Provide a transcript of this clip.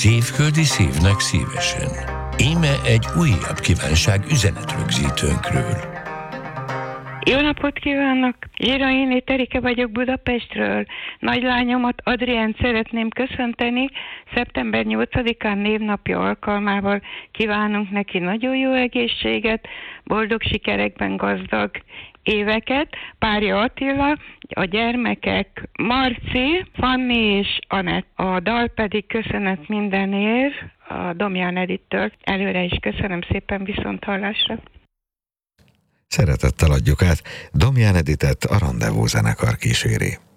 Szívföldi szívnek szívesen. Íme egy újabb kívánság üzenetrögzítőnkről. Jó napot kívánok! Zsiraini Terike vagyok Budapestről. Nagylányomat, Adriánt szeretném köszönteni. Szeptember 8-án névnapja alkalmával kívánunk neki nagyon jó egészséget, boldog sikerekben gazdag éveket. Párja Attila, a gyermekek Marci, Fanni és Anett. A dal pedig Köszönet mindenért a Domján Edittől. Előre is köszönöm szépen, viszonthallásra. Szeretettel adjuk át, Domján Editet a Rendezvú zenekar kíséri.